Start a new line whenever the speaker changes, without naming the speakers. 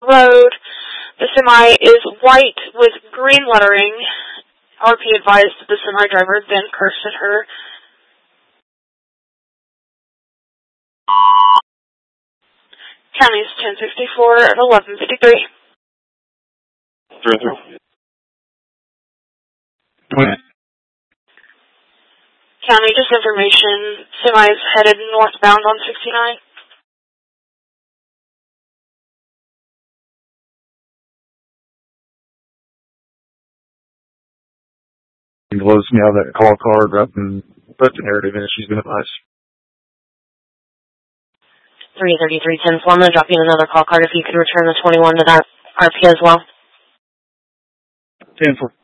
Road. The semi is white with green lettering. RP advised that the semi driver then cursed at her. County's 1064 at 11:53.
Through.
County, just information. Semi is headed northbound on 69.
He blows me out of that call card up and put the narrative in. She's been advised.
333-10-4. I'm going to drop you another call card if you could return the 21 to that RP as well.
10-4.